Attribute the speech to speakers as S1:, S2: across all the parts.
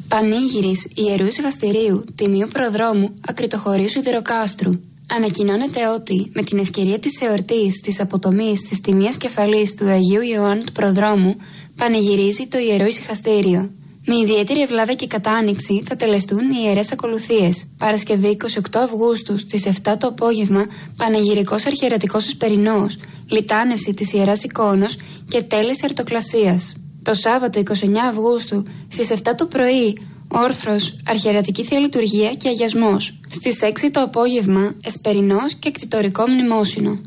S1: Πανήγυρης Ιερού Ηχαστηρίου Τιμίου Προδρόμου Ακριτοχωρίου Σιδηροκάστρου. Ανακοινώνεται ότι με την ευκαιρία της εορτής της αποτομής της τιμίας κεφαλής του Αγίου Ιωάννου του Προδρόμου πανηγυρίζει το Ιερό Ηχαστήριο. Με ιδιαίτερη ευλάβεια και κατάνοιξη θα τελεστούν οι ιερές ακολουθίες. Παρασκευή 28 Αυγούστου στις 7 το απόγευμα πανηγυρικός αρχιερατικός εσπερινός, λιτάνευση της Ιεράς Εικόνος και τέλεση αρτοκλασίας. Το Σάββατο 29 Αυγούστου στις 7 το πρωί όρθρος, αρχιερατική Θεία Λειτουργία και αγιασμός. Στις 6 το απόγευμα εσπερινός και εκτιτορικό μνημόσυνο.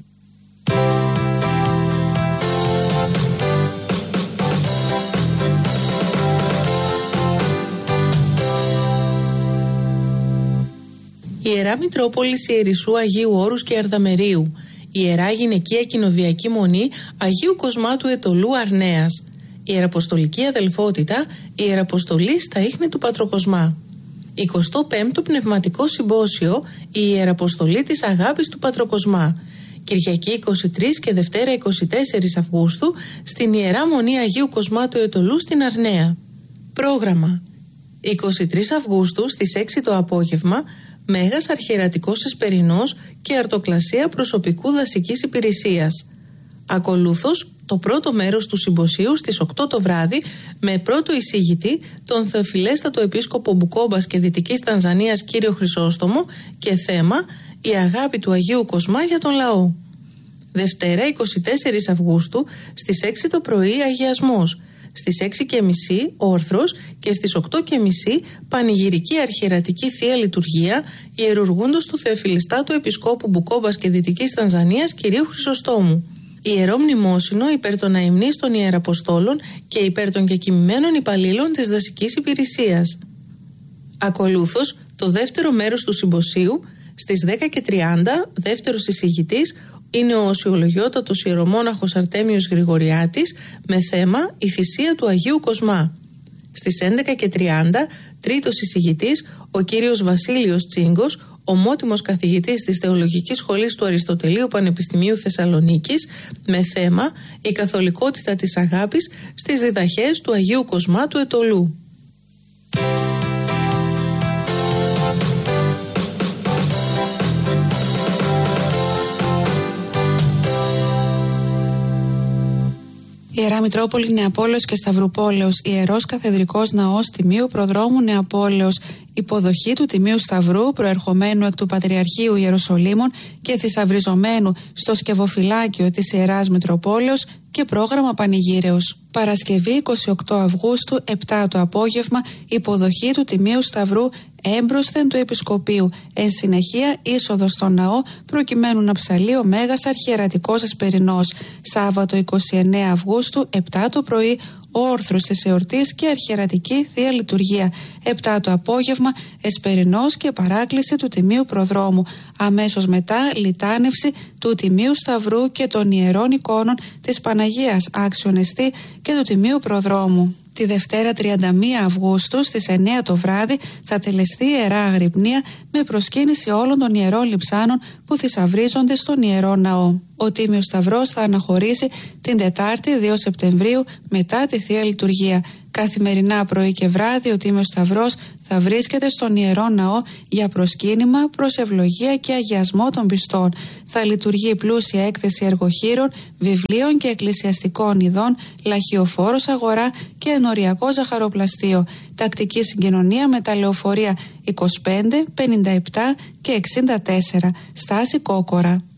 S2: Ιερά Μητρόπολης Ιερισσού Αγίου Όρους και Αρδαμερίου, Ιερά Γυναικεία Κοινοβιακή Μονή Αγίου Κοσμάτου Ετωλού Αρνέας, Ιεραποστολική Αδελφότητα, Ιεραποστολή στα ίχνη του Πατροκοσμά. 25ο Πνευματικό Συμπόσιο, η Ιεραποστολή της Αγάπης του Πατροκοσμά, Κυριακή 23 και Δευτέρα 24 Αυγούστου στην Ιερά Μονή Αγίου Κοσμάτου Ετωλού στην Αρνέα. Πρόγραμμα: 23 Αυγούστου στις 6 το απόγευμα, Μέγας Αρχιερατικός Εσπερινός και αρτοκλασία προσωπικού δασικής υπηρεσίας. Ακολούθως το πρώτο μέρος του συμποσίου στις 8 το βράδυ με πρώτο εισηγητή τον Θεοφιλέστατο Επίσκοπο Μπουκόμπας και Δυτικής Τανζανίας κύριο Χρυσόστομο και θέμα η αγάπη του Αγίου Κοσμά για τον λαό. Δευτέρα 24 Αυγούστου στις 6 το πρωί αγιασμός, στις 6:30 όρθρος και στις 8:30 πανηγυρική αρχιερατική Θεία Λειτουργία ιερουργούντος του Θεοφιλεστάτου Επισκόπου Μπουκόμπας και Δυτικής Τανζανίας κυρίου Χρυσοστόμου. Ιερό μνημόσυνο υπέρ των αημνής των Ιεραποστόλων και υπέρ των κεκοιμημένων υπαλλήλων της δασικής υπηρεσίας. Ακολούθως το δεύτερο μέρος του συμποσίου στις 10:30, δεύτερος εισηγητής είναι ο οσιολογιότατος ιερομόναχος Αρτέμιος Γρηγοριάτης με θέμα η θυσία του Αγίου Κοσμά. Στις 11:30, τρίτος εισηγητής ο κύριος Βασίλειος Τσίγκος, ομότιμος καθηγητής της Θεολογικής Σχολής του Αριστοτελείου Πανεπιστημίου Θεσσαλονίκης με θέμα η καθολικότητα της αγάπης στις διδαχές του Αγίου Κοσμά του Ετωλού.
S3: Ιερά Μητρόπολη Νεαπόλεως και Σταυρουπόλεως, Ιερός Καθεδρικός Ναός Τιμίου Προδρόμου Νεαπόλεως, υποδοχή του Τιμίου Σταυρού προερχομένου εκ του Πατριαρχείου Ιεροσολύμων και θησαυριζομένου στο σκευοφυλάκιο της Ιεράς Μητροπόλεως και πρόγραμμα πανηγύρεως. Παρασκευή 28 Αυγούστου 7 το απόγευμα υποδοχή του Τιμίου Σταυρού έμπροσθεν του Επισκοπείου, εν συνεχεία είσοδο στο ναό προκειμένου να ψαλεί ο Μέγας Αρχιερατικός Εσπερινός. Σάββατο 29 Αυγούστου 7 το πρωί όρθρος της εορτής και αρχιερατική Θεία Λειτουργία. 7 το απόγευμα εσπερινός και παράκληση του Τιμίου Προδρόμου. Αμέσως μετά λιτάνευση του Τιμίου Σταυρού και των Ιερών Εικόνων της Παναγίας Άξιον Εστί και του Τιμίου Προδρόμου. Τη Δευτέρα 31 Αυγούστου στις 9 το βράδυ θα τελεστεί Ιερά Αγρυπνία με προσκύνηση όλων των ιερών λειψάνων που θησαυρίζονται στον Ιερό Ναό. Ο Τίμιος Σταυρός θα αναχωρήσει την Τετάρτη 2 Σεπτεμβρίου μετά τη Θεία Λειτουργία. Καθημερινά πρωί και βράδυ ο Τίμιος Σταυρός θα βρίσκεται στον Ιερό Ναό για προσκύνημα, προσευλογία και αγιασμό των πιστών. Θα λειτουργεί πλούσια έκθεση εργοχείρων, βιβλίων και εκκλησιαστικών ειδών, λαχιοφόρος αγορά και ενοριακό ζαχαροπλαστείο. Τακτική συγκοινωνία με τα λεωφορεία 25, 57 και 64. Στάση Κόκορα.